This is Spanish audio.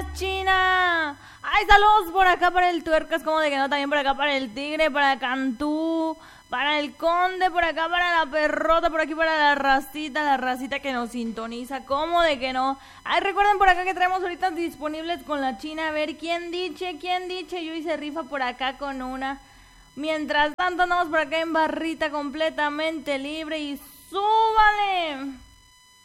la China. Ay, saludos por acá para el Tuercas, como de que no, también por acá para el Tigre, para Cantú, para el Conde, por acá para la Perrota, por aquí para la racita que nos sintoniza, como de que no. Ay, recuerden por acá que traemos ahorita disponibles con la China, a ver quién dice, yo hice rifa por acá con una. Mientras tanto andamos por acá en barrita completamente libre y ¡súbale!